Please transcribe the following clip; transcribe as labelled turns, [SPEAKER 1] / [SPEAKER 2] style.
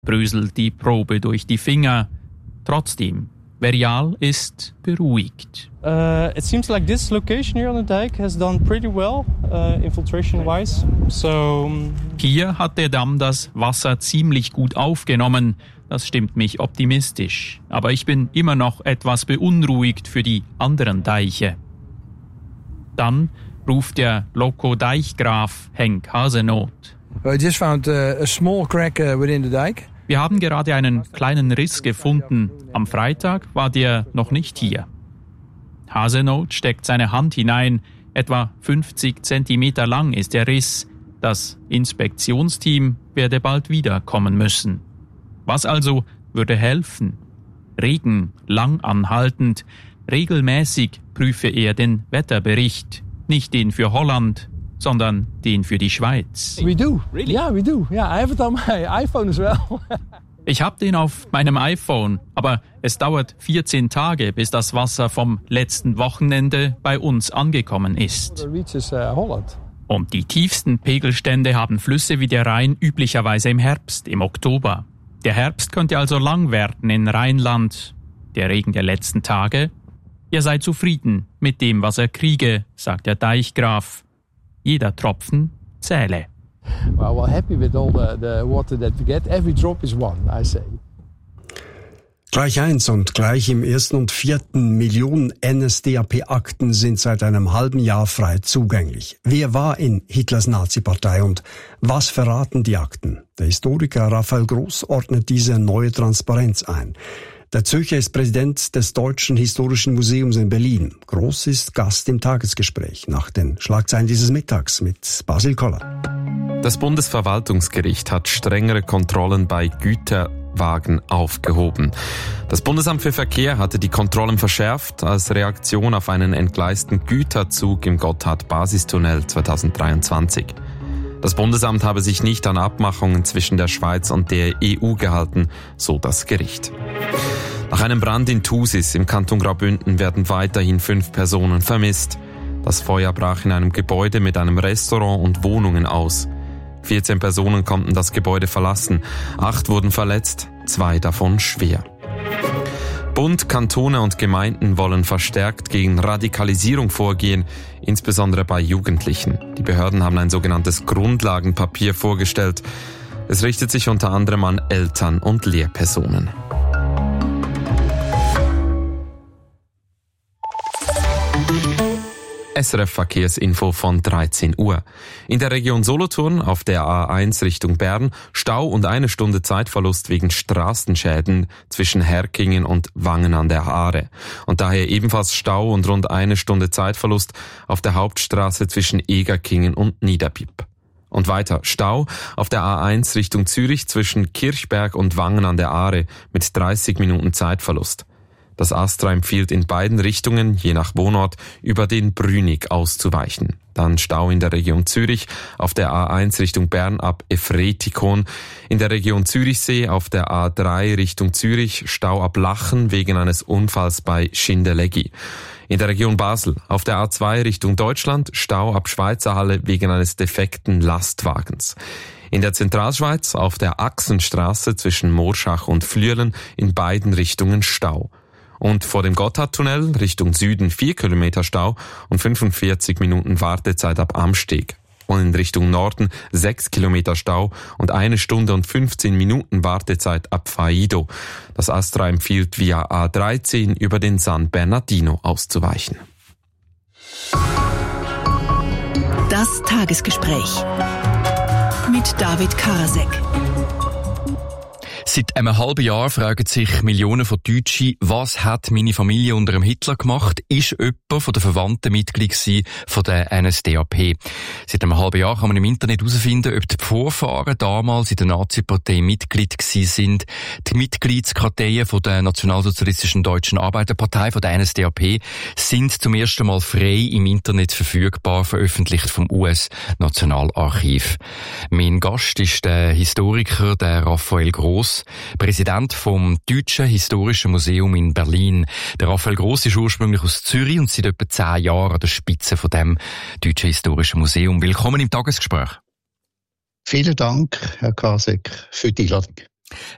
[SPEAKER 1] bröselt die Probe durch die Finger. Trotzdem, Verial ist beruhigt.
[SPEAKER 2] It seems like this location here on the dike has done pretty well, infiltration-wise.
[SPEAKER 1] Hier hat der Damm das Wasser ziemlich gut aufgenommen. Das stimmt mich optimistisch. Aber ich bin immer noch etwas beunruhigt für die anderen Deiche. Dann ruft der Loko-Deichgraf Henk Hasenoth.
[SPEAKER 3] I just found a small crack within the dike.
[SPEAKER 1] Wir haben gerade einen kleinen Riss gefunden. Am Freitag war der noch nicht hier. Hasenoth steckt seine Hand hinein. Etwa 50 Zentimeter lang ist der Riss. Das Inspektionsteam werde bald wiederkommen müssen. Was also würde helfen? Regen, lang anhaltend. Regelmäßig prüfe er den Wetterbericht. Nicht den für Holland, sondern den für die Schweiz.
[SPEAKER 3] We do. Really? Yeah, we do. Yeah, I have it on my iPhone as well.
[SPEAKER 1] Ich habe den auf meinem iPhone, aber es dauert 14 Tage, bis das Wasser vom letzten Wochenende bei uns angekommen ist. Und die tiefsten Pegelstände haben Flüsse wie der Rhein üblicherweise im Herbst, im Oktober. Der Herbst könnte also lang werden in Rheinland. Der Regen der letzten Tage? Er sei zufrieden mit dem, was er kriege, sagt der Deichgraf. Jeder Tropfen zähle.
[SPEAKER 3] Well, we're happy with all the water that we get. Every drop is one, I say.
[SPEAKER 4] Gleich 1 und gleich im 1. und 4. Millionen NSDAP-Akten sind seit einem halben Jahr frei zugänglich. Wer war in Hitlers Nazi-Partei und was verraten die Akten? Der Historiker Raphael Gross ordnet diese neue Transparenz ein. Der Zürcher ist Präsident des Deutschen Historischen Museums in Berlin. Gross ist Gast im Tagesgespräch nach den Schlagzeilen dieses Mittags mit Basil Koller.
[SPEAKER 5] Das Bundesverwaltungsgericht hat strengere Kontrollen bei Güterwagen aufgehoben. Das Bundesamt für Verkehr hatte die Kontrollen verschärft als Reaktion auf einen entgleisten Güterzug im Gotthard-Basistunnel 2023. Das Bundesamt habe sich nicht an Abmachungen zwischen der Schweiz und der EU gehalten, so das Gericht. Nach einem Brand in Thusis im Kanton Graubünden werden weiterhin 5 Personen vermisst. Das Feuer brach in einem Gebäude mit einem Restaurant und Wohnungen aus. 14 Personen konnten das Gebäude verlassen, 8 wurden verletzt, 2 davon schwer. Bund, Kantone und Gemeinden wollen verstärkt gegen Radikalisierung vorgehen, insbesondere bei Jugendlichen. Die Behörden haben ein sogenanntes Grundlagenpapier vorgestellt. Es richtet sich unter anderem an Eltern und Lehrpersonen. SRF-Verkehrsinfo von 13 Uhr. In der Region Solothurn auf der A1 Richtung Bern Stau und 1 Stunde Zeitverlust wegen Straßenschäden zwischen Herkingen und Wangen an der Aare. Und daher ebenfalls Stau und rund 1 Stunde Zeitverlust auf der Hauptstraße zwischen Egerkingen und Niederbipp. Und weiter Stau auf der A1 Richtung Zürich zwischen Kirchberg und Wangen an der Aare mit 30 Minuten Zeitverlust. Das ASTRA empfiehlt in beiden Richtungen, je nach Wohnort, über den Brünig auszuweichen. Dann Stau in der Region Zürich auf der A1 Richtung Bern ab Efretikon. In der Region Zürichsee auf der A3 Richtung Zürich Stau ab Lachen wegen eines Unfalls bei Schindellegi. In der Region Basel auf der A2 Richtung Deutschland Stau ab Schweizerhalle wegen eines defekten Lastwagens. In der Zentralschweiz auf der Achsenstraße zwischen Morschach und Flüelen in beiden Richtungen Stau. Und vor dem Gotthardtunnel Richtung Süden 4 Kilometer Stau und 45 Minuten Wartezeit ab Amsteg. Und in Richtung Norden 6 Kilometer Stau und 1 Stunde und 15 Minuten Wartezeit ab Faido. Das ASTRA empfiehlt via A13 über den San Bernardino auszuweichen.
[SPEAKER 6] Das Tagesgespräch mit David Karasek.
[SPEAKER 7] Seit einem halben Jahr fragen sich Millionen von Deutschen, was hat meine Familie unter dem Hitler gemacht? Ist jemand von den Verwandten Mitglied von der NSDAP? Seit einem halben Jahr kann man im Internet herausfinden, ob die Vorfahren damals in der Nazi-Partei Mitglied gewesen sind. Die Mitgliedskarteien von der Nationalsozialistischen Deutschen Arbeiterpartei, von der NSDAP, sind zum ersten Mal frei im Internet verfügbar, veröffentlicht vom US-Nationalarchiv. Mein Gast ist der Historiker, der Raphael Gross, Präsident vom Deutschen Historischen Museum in Berlin. Der Raphael Gross ist ursprünglich aus Zürich und seit etwa 10 Jahren an der Spitze von dem Deutschen Historischen Museum. Willkommen im Tagesgespräch.
[SPEAKER 8] Vielen Dank, Herr Kasek, für die Einladung.